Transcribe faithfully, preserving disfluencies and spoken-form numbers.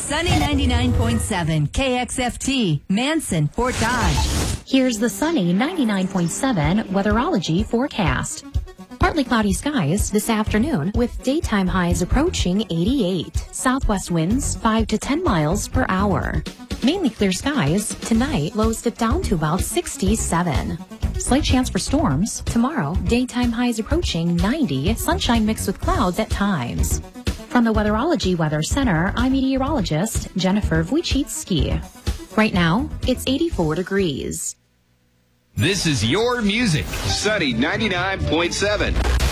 Sunny ninety-nine point seven K X F T, Manson, Fort Dodge. Here's the Sunny ninety-nine point seven Weatherology forecast. Partly cloudy skies this afternoon with daytime highs approaching eighty-eight. Southwest winds five to ten miles per hour. Mainly clear skies. Tonight, lows dip down to about sixty-seven. Slight chance for storms. Tomorrow, daytime highs approaching ninety. Sunshine mixed with clouds at times. From the Weatherology Weather Center, I'm meteorologist Jennifer Wojcicki. Right now, it's eighty-four degrees. This is your music. Sunny ninety-nine point seven.